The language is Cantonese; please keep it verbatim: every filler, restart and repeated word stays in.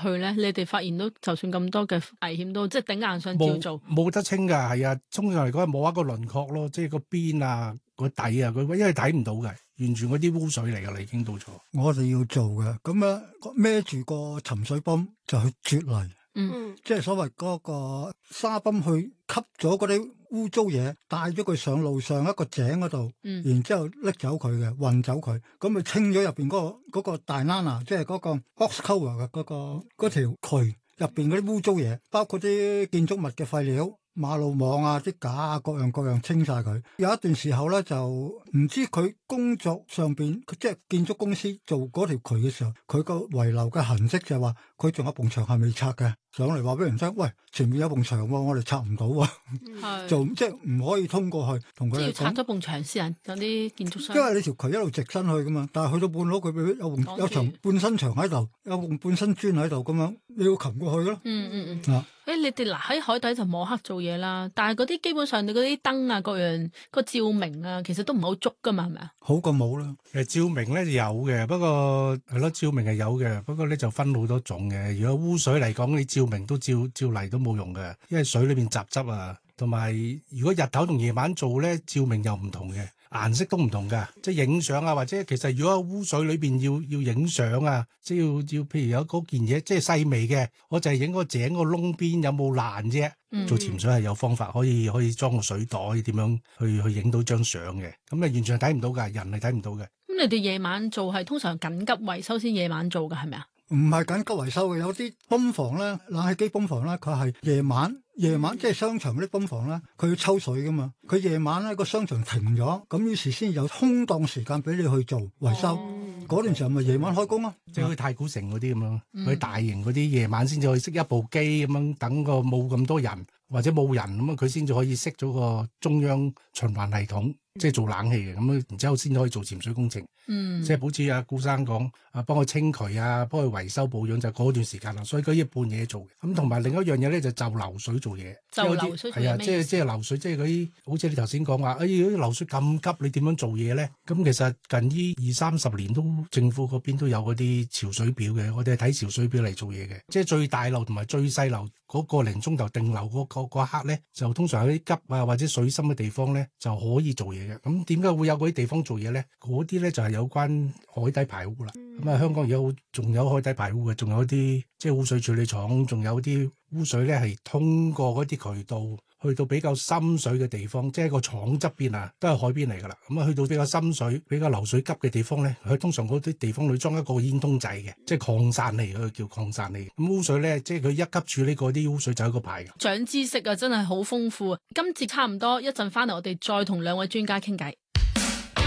去咧？你哋發現到就算咁多嘅危險都即係頂硬上照做， 冇得清㗎，係啊，通常嚟講係摸一個輪廓咯，即係個邊啊、個底啊，佢因為睇唔到嘅，完全嗰啲污水嚟㗎啦，已經到咗。 我哋要做嘅，咁樣孭住個沉水泵就去啜泥， 嗯， 即係所謂嗰個沙泵去吸咗嗰啲污糟嘢，帶咗佢上路上一個井嗰度， 嗯， 然之後拎走佢嘅，運走佢，咁咪清咗入邊嗰個嗰個大欄啊，即係嗰個 ox cover 嘅嗰個嗰條渠入邊嗰啲污糟嘢，包括啲建築物嘅廢料。馬路網啊，啲架啊，各樣各樣清晒佢。有一段時候咧，就唔知佢工作上邊，即係建築公司做嗰條渠嘅時候，佢個遺留嘅痕跡就係話，佢仲有埲牆係未拆嘅，上嚟話俾人聽，喂，前面有埲牆喎，我哋拆唔到喎， 係就即係唔可以通過去同佢哋講。 即係要拆咗埲牆先啊！有啲建築商， 因為你條渠一路直身去噶嘛，但係去到半路佢有埲有層半身牆喺度，有埲半身磚喺度咁樣，你要擒過去咯。 嗯嗯嗯。 啊！ 誒，你哋嗱喺海底就摸黑做嘢啦，但係嗰啲基本上你嗰啲燈啊，各樣個照明啊，其實都唔係好足噶嘛，係咪啊？ 好過冇啦。 誒，照明咧就有嘅，不過係咯，照明係有嘅，不過咧就分好多種嘅。如果污水嚟講，你照明都照照嚟都冇用嘅，因為水裏邊雜質啊，同埋如果日頭同夜晚做咧，照明又唔同嘅。顏色都唔同㗎，即係影相啊，或者其實如果污水裏邊要要影相啊，即係要要譬如有嗰件嘢，即係細微嘅，我就係影個井個窿邊有冇爛啫。嗯、做潛水係有方法可以可以裝個水袋，點樣去去影到張相嘅，咁你完全係睇唔到㗎，人係睇唔到嘅。 咁你哋夜晚做係通常緊急維修先夜晚做㗎係咪啊？ 唔係緊急維修嘅，有啲泵房咧，冷氣機泵房咧，佢係夜晚夜晚即係商場嗰啲泵房咧，佢要抽水噶嘛，佢夜晚咧個商場停咗，咁於是先有空檔時間俾你去做維修。嗰、哦、段時候咪夜晚開工啊， 即係去太古城嗰啲咁樣，嗯、去大型嗰啲夜晚先至可以熄一部機咁樣，等個冇咁多人或者冇人咁啊，佢先至可以熄咗個中央循環系統。即係做冷氣嘅，咁啊，然之後先可以做潛水工程。嗯，即係好似阿顧生講，啊幫佢清渠啊，幫佢維修保養就嗰段時間啦。所以佢要半夜做嘅。咁同埋另一樣嘢咧就就流水做嘢。 就流水做嘢係啊，即係即係流水，即係嗰啲，好似你頭先講話，哎，如果流水咁急，你點樣做嘢咧？咁其實近呢二三十年都政府嗰邊都有嗰啲潮水表嘅，我哋係睇潮水表嚟做嘢嘅。即係最大流同埋最細流嗰個零鐘頭定流嗰嗰嗰一刻咧，就通常喺啲急啊或者水深嘅地方咧就可以做嘢。咁點解會有嗰啲地方做嘢咧？嗰啲咧就係有關海底排污啦。咁啊、嗯，香港而家仲有海底排污嘅，仲有啲即係污水處理廠，仲有啲污水咧係通過嗰啲渠道去到比較深水嘅地方，即係個廠側邊啊，都係海邊嚟噶啦。咁啊，去到比較深水、比較流水急嘅地方咧，佢通常嗰啲地方裏裝一個煙通仔嘅，即係擴散器，佢叫擴散器。咁污水咧，即係佢一級處理嗰啲污水就一個排嘅。 長知識啊，真係好豐富啊！今次差唔多，一陣翻嚟我哋再同兩位專家傾偈。